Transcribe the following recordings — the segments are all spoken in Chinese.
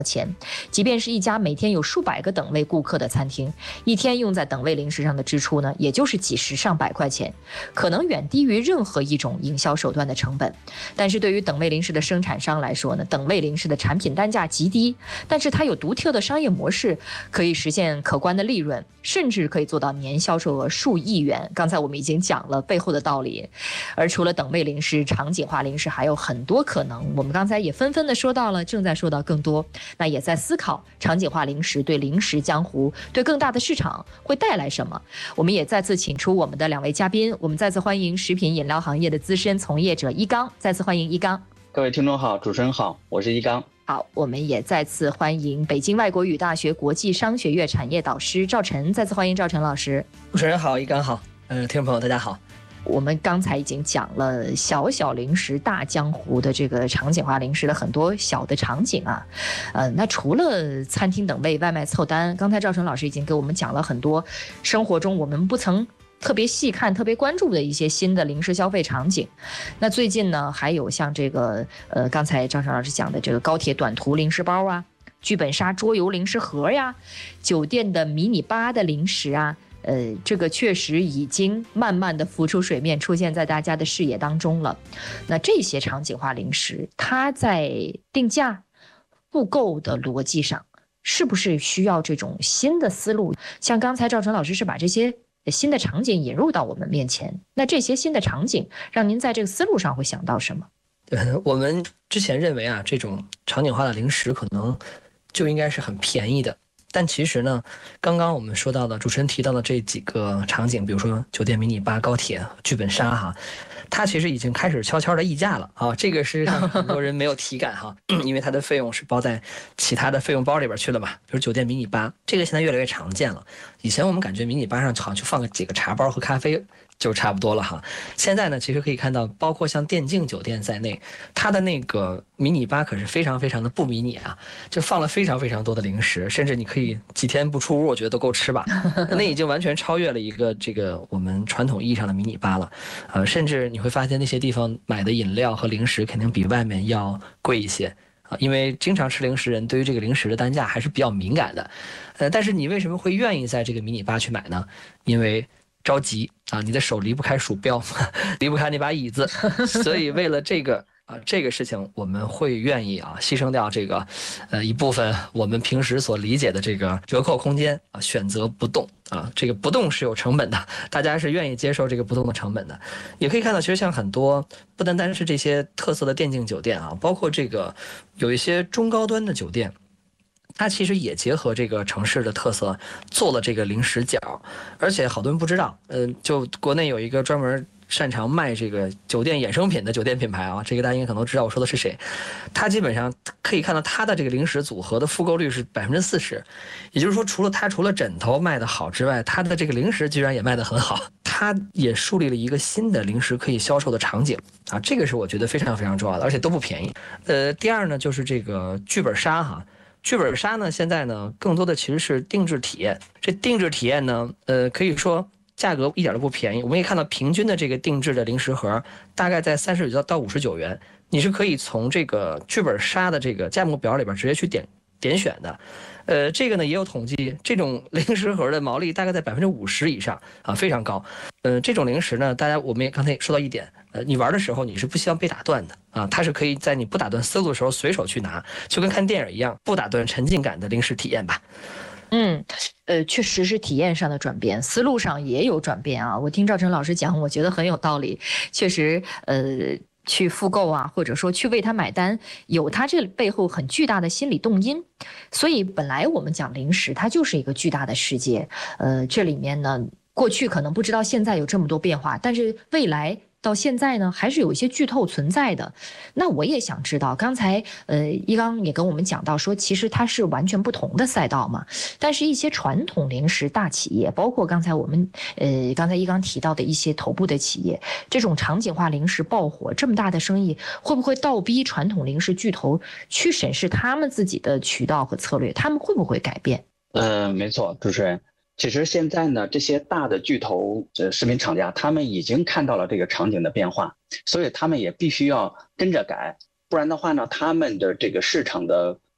钱，即便是一家每天有数百个等位顾客的餐厅，一天用在等位零食上的支出呢，也就是几十上百块钱，可能远低于任何一种营销手段的成本。但是对于等位零食的生产商来说呢，等位零食的产品单价极低，但是它有独特的商业模式，可以实现可观的利润，甚至可以做到年销售额数亿元。刚才我们已经讲了背后的道理。而除了等位零食，场景化零食还有很多可能，我们刚才也纷纷的说到了，正在说到更多。那也在思考场景化零食对零食江湖、对更大的市场会带来什么。我们也再次请出我们的2位嘉宾，我们再次欢迎食品饮料行业的资深从业者一刚，再次欢迎一刚。 各位听众好，主持人好，我是一刚。 好，我们也再次欢迎北京外国语大学国际商学院产业导师赵晨，再次欢迎赵晨老师。 主持人好，一刚好，听众朋友大家好。 我们刚才已经讲了小小零食大江湖的这个场景化零食的很多小的场景啊，那除了餐厅等位、外卖凑单，刚才赵晨老师已经给我们讲了很多生活中我们不曾特别细看、特别关注的一些新的零食消费场景。那最近呢，还有像这个刚才赵晨老师讲的这个高铁短途零食包啊，剧本杀桌游零食盒呀，酒店的迷你吧的零食啊。这个确实已经慢慢的浮出水面，出现在大家的视野当中了。那这些场景化零食，它在定价、复购的逻辑上，是不是需要这种新的思路？像刚才赵晨老师是把这些新的场景引入到我们面前，那这些新的场景让您在这个思路上会想到什么？ 我们之前认为啊，这种场景化的零食可能就应该是很便宜的。但其实呢，刚刚我们说到的主持人提到的这几个场景，比如说酒店迷你吧、高铁、剧本杀哈，它其实已经开始悄悄的溢价了啊。这个是让很多人没有体感哈，因为它的费用是包在其他的费用包里边去了嘛。比如酒店迷你吧，这个现在越来越常见了。以前我们感觉迷你吧上好像就放个几个茶包和咖啡就差不多了哈。现在呢，其实可以看到，包括像电竞酒店在内，它的那个迷你吧可是非常非常的不迷你啊，就放了非常非常多的零食，甚至你可以几天不出屋，我觉得都够吃吧。那已经完全超越了一个这个我们传统意义上的迷你吧了。甚至你会发现那些地方买的饮料和零食肯定比外面要贵一些。因为经常吃零食人对于这个零食的单价还是比较敏感的。但是你为什么会愿意在这个迷你吧去买呢？因为着急啊，你的手离不开鼠标，离不开那把椅子，所以为了这个这个事情，我们会愿意牺牲掉这个一部分我们平时所理解的这个折扣空间啊，选择不动啊，这个不动是有成本的，大家是愿意接受这个不动的成本的。也可以看到，其实像很多不单单是这些特色的电竞酒店啊，包括这个有一些中高端的酒店。它其实也结合这个城市的特色做了这个零食角，而且好多人不知道，就国内有一个专门擅长卖这个酒店衍生品的酒店品牌啊，这个大家应该可能知道我说的是谁。它基本上可以看到它的这个零食组合的复购率是40%，也就是说，除了枕头卖得好之外，它的这个零食居然也卖得很好。它也树立了一个新的零食可以销售的场景啊，这个是我觉得非常非常重要的，而且都不便宜。第二呢，就是这个剧本杀哈。剧本杀呢，现在呢更多的其实是定制体验。这定制体验呢，可以说价格一点都不便宜。我们也看到平均的这个定制的零食盒大概在39到59元，你是可以从这个剧本杀的这个价目表里边直接去点选的。这个呢也有统计，这种零食盒的毛利大概在50%以上啊，非常高。这种零食呢，我们也刚才说到一点，你玩的时候你是不希望被打断的啊，它是可以在你不打断思路的时候随手去拿，就跟看电影一样，不打断沉浸感的零食体验吧。 确实是体验上的转变，思路上也有转变啊。我听赵晨老师讲，我觉得很有道理，确实去复购啊，或者说去为他买单，有他这背后很巨大的心理动因。所以本来我们讲零食，它就是一个巨大的世界。这里面呢，过去可能不知道现在有这么多变化，但是未来到现在呢，还是有一些剧透存在的。那我也想知道，刚才一刚也跟我们讲到说，其实它是完全不同的赛道嘛。但是一些传统零食大企业，包括刚才一刚提到的一些头部的企业，这种场景化零食爆火，这么大的生意，会不会倒逼传统零食巨头去审视他们自己的渠道和策略？他们会不会改变？ 没错，主持人。其实现在呢，这些大的巨头食品厂家，他们已经看到了这个场景的变化，所以他们也必须要跟着改，不然的话呢，他们的这个市场的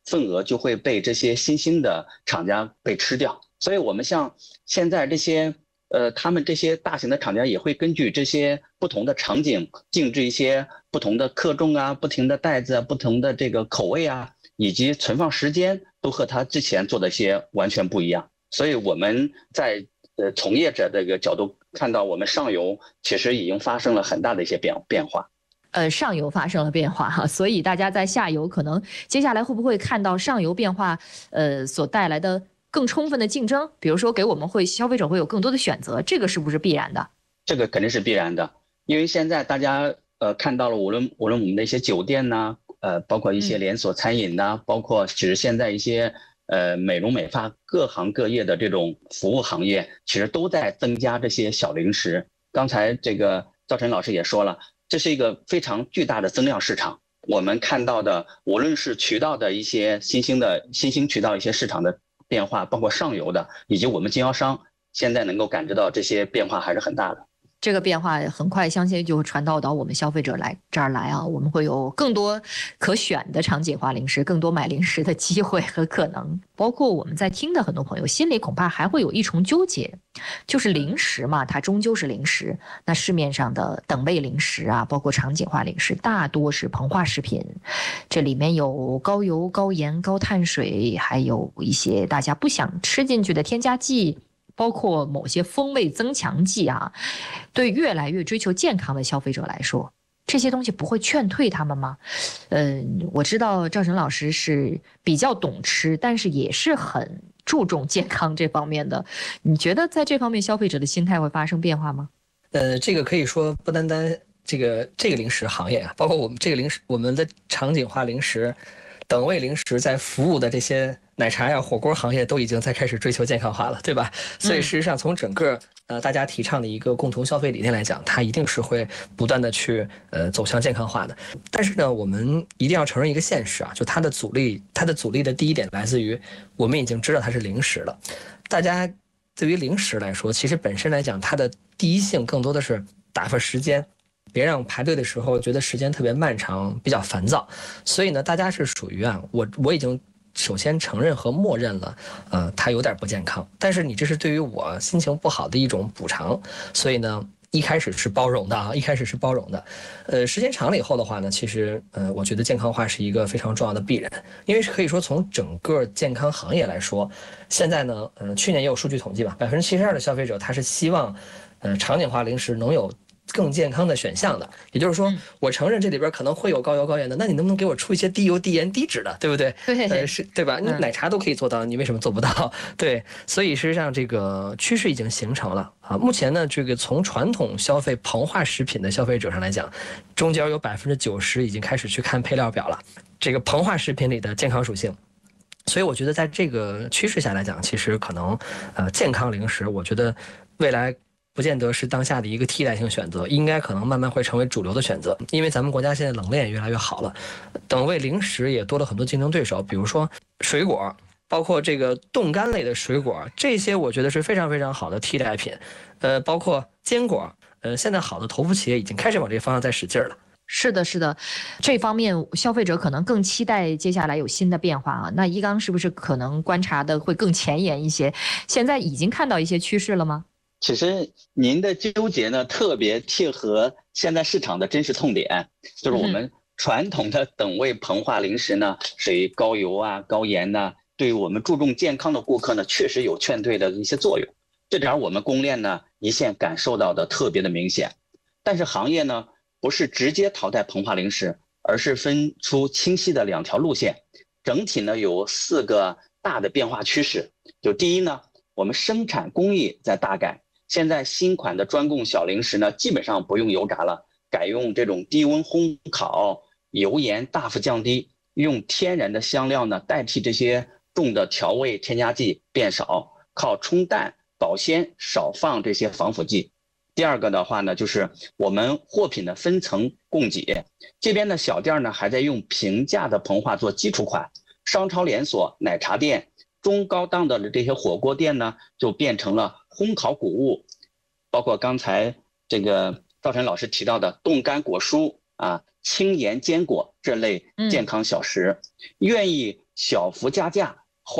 份额就会被这些新兴的厂家被吃掉。所以我们像现在这些他们这些大型的厂家也会根据这些不同的场景定制一些不同的克重啊、不同的袋子啊、不同的这个口味啊，以及存放时间都和他之前做的一些完全不一样。所以我们在从业者这个角度看到，我们上游其实已经发生了很大的一些变化。 上游发生了变化哈，所以大家在下游可能接下来会不会看到上游变化所带来的更充分的竞争？比如说给我们消费者会有更多的选择，这个是不是必然的？ 这个肯定是必然的，因为现在大家看到了，无论我们的一些酒店呐，包括一些连锁餐饮呐，包括其实现在一些美容美发各行各业的这种服务行业，其实都在增加这些小零食。刚才这个赵晨老师也说了，这是一个非常巨大的增量市场。我们看到的，无论是渠道的一些新兴渠道一些市场的变化，包括上游的，以及我们经销商现在能够感知到这些变化还是很大的。 这个变化很快，相信就会传导到我们消费者这儿来啊，我们会有更多可选的场景化零食，更多买零食的机会和可能。包括我们在听的很多朋友心里恐怕还会有一重纠结，就是零食嘛，它终究是零食。那市面上的等位零食啊，包括场景化零食，大多是膨化食品，这里面有高油、高盐、高碳水，还有一些大家不想吃进去的添加剂。包括某些风味增强剂啊，对越来越追求健康的消费者来说，这些东西不会劝退他们吗？我知道赵晨老师是比较懂吃，但是也是很注重健康这方面的。你觉得在这方面消费者的心态会发生变化吗？ 这个可以说不单单这个零食行业啊，包括我们这个零食，我们的场景化零食、等位零食在服务的这些奶茶呀、火锅行业都已经在开始追求健康化了，对吧？所以事实上，从整个大家提倡的一个共同消费理念来讲，它一定是会不断的去走向健康化的。但是呢，我们一定要承认一个现实啊，就它的阻力的第一点来自于我们已经知道它是零食了。大家对于零食来说，其实本身来讲，它的第一性更多的是打发时间。别让排队的时候觉得时间特别漫长，比较烦躁。所以呢，大家是属于我已经首先承认和默认了，它有点不健康。但是你这是对于我心情不好的一种补偿，所以呢，一开始是包容的。时间长了以后的话呢，其实我觉得健康化是一个非常重要的必然，因为可以说从整个健康行业来说，现在呢，去年也有数据统计吧，72%的消费者他是希望，场景化零食能有更健康的选项的。也就是说，我承认这里边可能会有高油高盐的，那你能不能给我出一些低油低盐低脂的，对不对？ 对， 对吧？你奶茶都可以做到，你为什么做不到？对，所以事实上这个趋势已经形成了啊。目前呢，这个从传统消费膨化食品的消费者上来讲，中间有90%已经开始去看配料表了，这个膨化食品里的健康属性。所以我觉得在这个趋势下来讲，其实可能健康零食，我觉得未来不见得是当下的一个替代性选择，应该可能慢慢会成为主流的选择。因为咱们国家现在冷链也越来越好了，等位零食也多了很多竞争对手，比如说水果，包括这个冻干类的水果，这些我觉得是非常非常好的替代品。包括坚果，现在好的头部企业已经开始往这个方向在使劲了。 是的，这方面消费者可能更期待接下来有新的变化啊。那一刚是不是可能观察的会更前沿一些？现在已经看到一些趋势了吗？ 其实您的纠结呢，特别贴合现在市场的真实痛点，就是我们传统的等位膨化零食呢，属于高油啊、高盐呢，对于我们注重健康的顾客呢，确实有劝退的一些作用。这点我们供链呢一线感受到的特别的明显。但是行业呢不是直接淘汰膨化零食，而是分出清晰的2条路线，整体呢有4个大的变化趋势。就第一呢，我们生产工艺在大改。现在新款的专供小零食呢，基本上不用油炸了，改用这种低温烘烤，油盐大幅降低，用天然的香料呢代替这些重的调味添加剂变少，靠冲淡保鲜，少放这些防腐剂。第二个的话呢，就是我们货品的分层供给，这边的小店呢还在用平价的膨化做基础款，商超连锁、奶茶店、中高档的这些火锅店呢，就变成了烘烤谷物，包括刚才这个赵晨老师提到的冻干果蔬啊， 轻盐坚果这类健康小食，愿意小幅加价